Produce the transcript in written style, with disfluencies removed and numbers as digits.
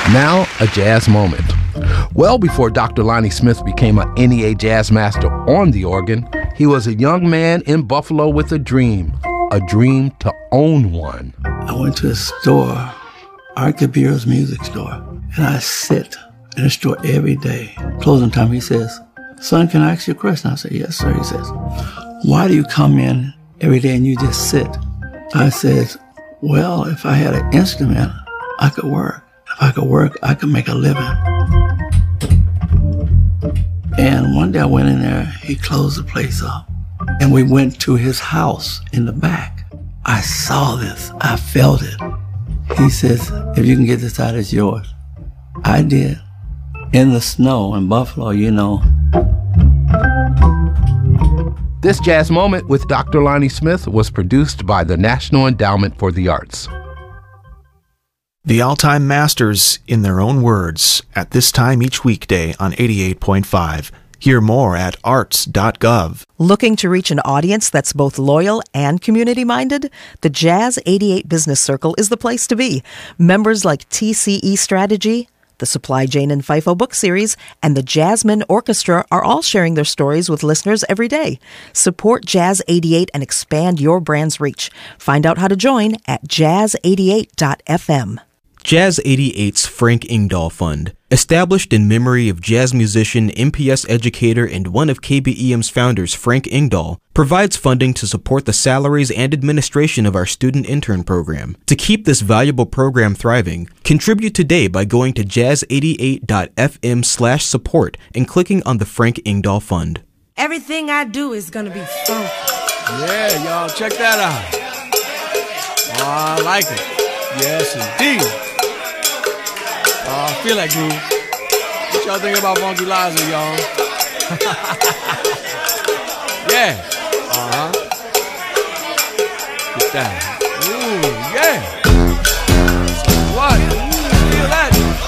Now, a jazz moment. Well before Dr. Lonnie Smith became an NEA jazz master on the organ, he was a young man in Buffalo with a dream to own one. I went to a store, Art Kabir's music store, and I sit in the store every day. Closing time, he says, "Son, can I ask you a question?" I said, "Yes, sir." He says, "Why do you come in every day and you just sit?" I said, "Well, if I had an instrument, I could work. If I could work, I could make a living." And one day I went in there, he closed the place up, and we went to his house in the back. I saw this, I felt it. He says, "If you can get this out, it's yours." I did. In the snow in Buffalo, you know. This jazz moment with Dr. Lonnie Smith was produced by the National Endowment for the Arts. The all-time masters in their own words at this time each weekday on 88.5. Hear more at arts.gov. Looking to reach an audience that's both loyal and community-minded? The Jazz 88 Business Circle is the place to be. Members like TCE Strategy, the Supply Jane and FIFO book series, and the Jasmine Orchestra are all sharing their stories with listeners every day. Support Jazz 88 and expand your brand's reach. Find out how to join at jazz88.fm. Jazz 88's Frank Ingdahl Fund, established in memory of jazz musician, MPS educator, and one of KBEM's founders, Frank Ingdahl, provides funding to support the salaries and administration of our student intern program. To keep this valuable program thriving, contribute today by going to jazz88.fm/support and clicking on the Frank Ingdahl Fund. Everything I do is gonna be funky. Yeah, y'all, check that out. Oh, I like it. Yes, indeed. I feel that groove. What y'all think about Funky Liza, y'all? Yeah. Get that. Ooh, yeah. What? Ooh, feel that.